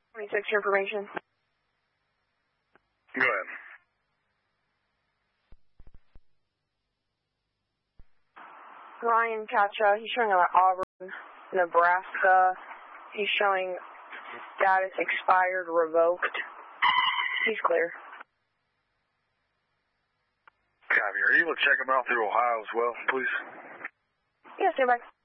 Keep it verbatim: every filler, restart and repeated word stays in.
twenty-six information. Go ahead. Ryan Kacha, he's showing about Auburn, Nebraska. He's showing status expired, revoked. He's clear. Copy. Are you able to check him out through Ohio as well, please? Yeah, stay by.